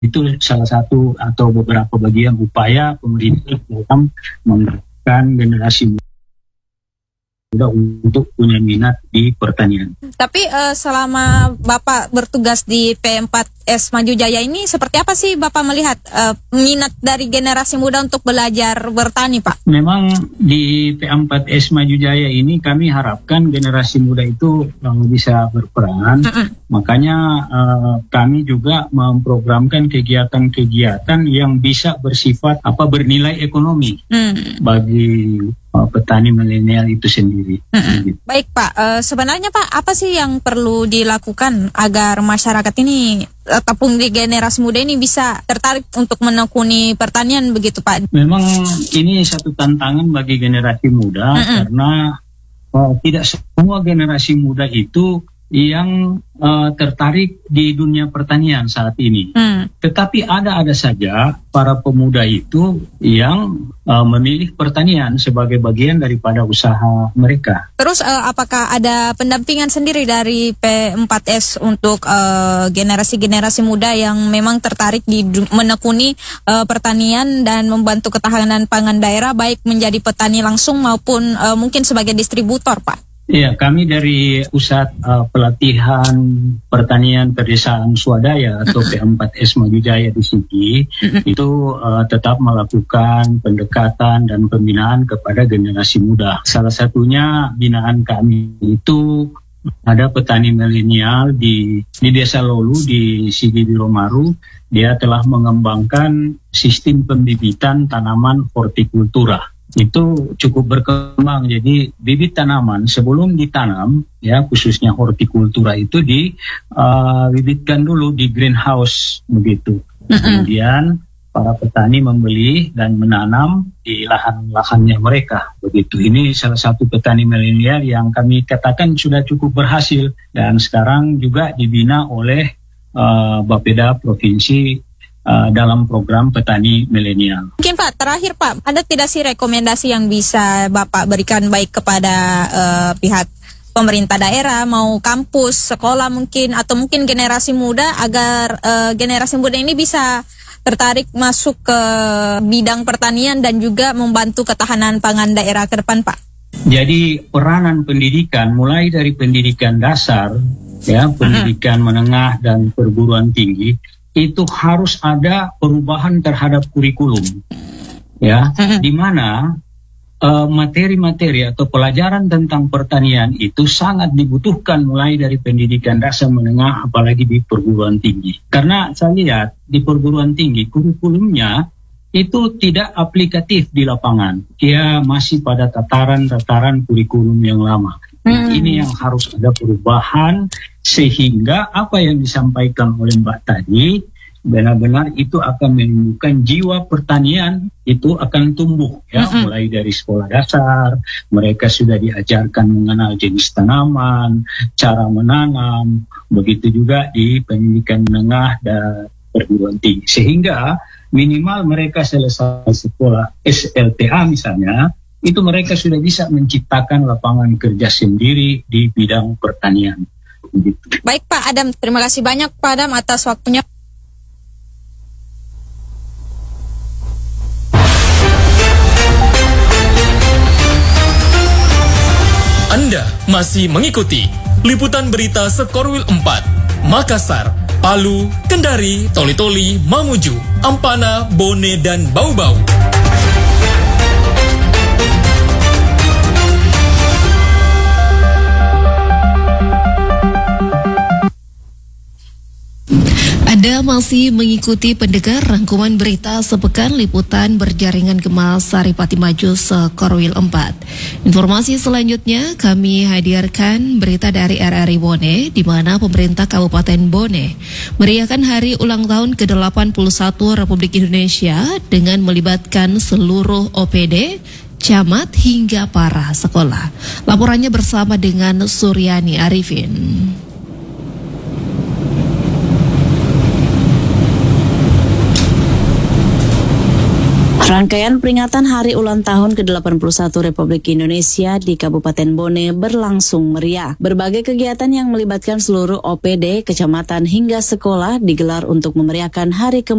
Itu salah satu atau beberapa bagian upaya pemerintah dalam menggerakkan generasi muda untuk punya minat di pertanian. Tapi selama Bapak bertugas di P4S Maju Jaya ini, seperti apa sih Bapak melihat minat dari generasi muda untuk belajar bertani, Pak? Memang di P4S Maju Jaya ini kami harapkan generasi muda itu bisa berperan. Makanya kami juga memprogramkan kegiatan-kegiatan yang bisa bersifat bernilai ekonomi bagi petani milenial itu sendiri. Baik Pak, sebenarnya Pak, apa sih yang perlu dilakukan agar masyarakat ini ataupun di generasi muda ini bisa tertarik untuk menekuni pertanian begitu Pak? Memang ini satu tantangan bagi generasi muda karena tidak semua generasi muda itu yang tertarik di dunia pertanian saat ini. Tetapi ada saja para pemuda itu yang memilih pertanian sebagai bagian daripada usaha mereka. Terus apakah ada pendampingan sendiri dari P4S untuk generasi-generasi muda yang memang tertarik di menekuni pertanian dan membantu ketahanan pangan daerah, baik menjadi petani langsung maupun mungkin sebagai distributor, Pak? Ya, kami dari Pusat Pelatihan Pertanian Pedesaan Swadaya atau P4S Maju Jaya di sini itu tetap melakukan pendekatan dan pembinaan kepada generasi muda. Salah satunya binaan kami itu ada petani milenial di Desa Lolu di Sigi Biromaru. Dia telah mengembangkan sistem pembibitan tanaman hortikultura. Itu cukup berkembang. Jadi bibit tanaman sebelum ditanam, ya khususnya hortikultura itu dibibitkan dulu di greenhouse begitu. Kemudian para petani membeli dan menanam di lahan-lahannya mereka begitu. Ini salah satu petani milenial yang kami katakan sudah cukup berhasil dan sekarang juga dibina oleh Bapeda Provinsi dalam program petani milenial. Mungkin Pak, terakhir Pak, ada tidak sih rekomendasi yang bisa Bapak berikan baik kepada pihak pemerintah daerah, mau kampus, sekolah mungkin, atau mungkin generasi muda agar generasi muda ini bisa tertarik masuk ke bidang pertanian dan juga membantu ketahanan pangan daerah ke depan, Pak? Jadi peranan pendidikan mulai dari pendidikan dasar, ya pendidikan menengah dan perguruan tinggi itu harus ada perubahan terhadap kurikulum, ya, di mana materi-materi atau pelajaran tentang pertanian itu sangat dibutuhkan mulai dari pendidikan dasar menengah, apalagi di perguruan tinggi. Karena saya lihat di perguruan tinggi kurikulumnya itu tidak aplikatif di lapangan, dia masih pada tataran-tataran kurikulum yang lama. Ini yang harus ada perubahan sehingga apa yang disampaikan oleh Mbak tadi benar-benar itu akan menunjukkan jiwa pertanian itu akan tumbuh, ya, mulai dari sekolah dasar mereka sudah diajarkan mengenal jenis tanaman, cara menanam, begitu juga di pendidikan menengah dan perguruan tinggi, sehingga minimal mereka selesai sekolah SLTA misalnya, itu mereka sudah bisa menciptakan lapangan kerja sendiri di bidang pertanian. Begitu. Baik Pak Adam, terima kasih banyak Pak Adam atas waktunya. Anda masih mengikuti liputan berita Sekorwil 4, Makassar, Palu, Kendari, Toli-Toli, Mamuju, Ampana, Bone, dan Bau-Bau. Anda masih mengikuti pendengar rangkuman berita sepekan liputan berjaringan Gemas Saripati Maju Sekorwil 4. Informasi selanjutnya kami hadirkan berita dari RRI Bone, di mana pemerintah Kabupaten Bone meriahkan hari ulang tahun ke-81 Republik Indonesia dengan melibatkan seluruh OPD, camat hingga para sekolah. Laporannya bersama dengan Suryani Arifin. Rangkaian peringatan Hari Ulang Tahun ke-81 Republik Indonesia di Kabupaten Bone berlangsung meriah. Berbagai kegiatan yang melibatkan seluruh OPD, kecamatan hingga sekolah digelar untuk memeriahkan hari